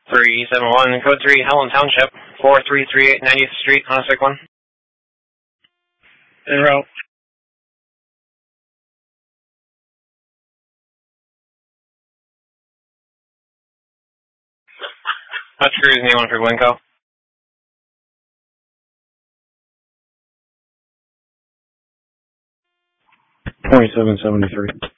371, code 3, Helen Township, 4338 90th Street, Honda 1. En route. Hutch Cruise, anyone for Glencoe? 2773.